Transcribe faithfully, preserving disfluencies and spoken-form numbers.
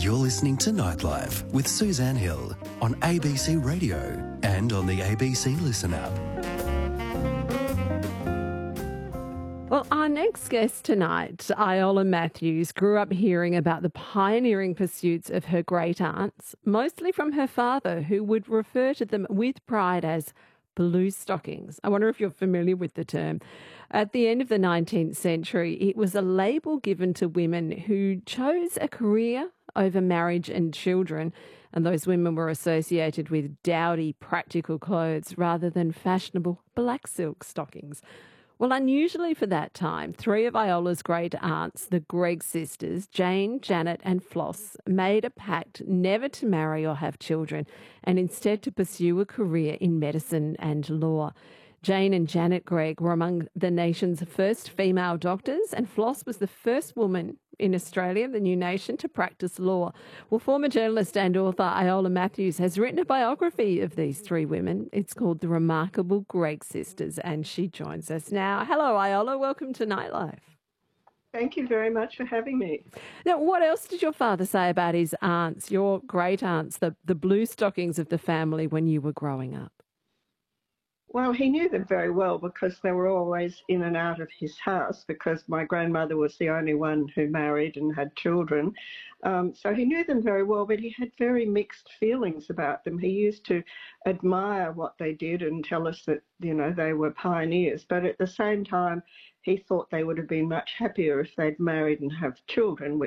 You're listening to Nightlife with Suzanne Hill on A B C Radio and on the A B C Listen app. Well, our next guest tonight, Iola Matthews, grew up hearing about the pioneering pursuits of her great aunts, mostly from her father, who would refer to them with pride as blue stockings. I wonder if you're familiar with the term. At the end of the nineteenth century, it was a label given to women who chose a career over marriage and children, and those women were associated with dowdy, practical clothes rather than fashionable black silk stockings. Well, unusually for that time, three of Iola's great aunts, the Gregg sisters, Jane, Janet and Floss, made a pact never to marry or have children and instead to pursue a career in medicine and law. Jane and Janet Gregg were among the nation's first female doctors, and Floss was the first woman in Australia, the new nation, to practice law. Well, former journalist and author Iola Matthews has written a biography of these three women. It's called The Remarkable Gregg Sisters, and she joins us now. Hello, Iola. Welcome to Nightlife. Thank you very much for having me. Now, what else did your father say about his aunts, your great aunts, the, the blue stockings of the family when you were growing up? Well, he knew them very well because they were always in and out of his house because my grandmother was the only one who married and had children. Um, so he knew them very well, but he had very mixed feelings about them. He used to admire what they did and tell us that, you know, they were pioneers. But at the same time, he thought they would have been much happier if they'd married and have children,